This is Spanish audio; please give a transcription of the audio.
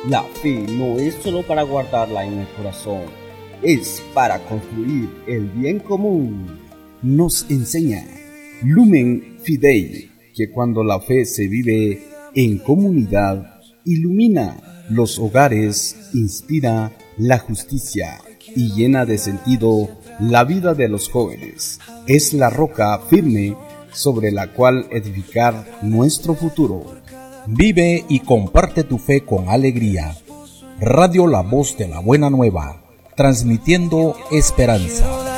La fe no es solo para guardarla en el corazón, es para construir el bien común. Nos enseña Lumen Fidei que cuando la fe se vive en comunidad, ilumina los hogares, inspira la justicia y llena de sentido la vida de los jóvenes. Es la roca firme sobre la cual edificar nuestro futuro. Vive y comparte tu fe con alegría. Radio La Voz de la Buena Nueva, transmitiendo esperanza.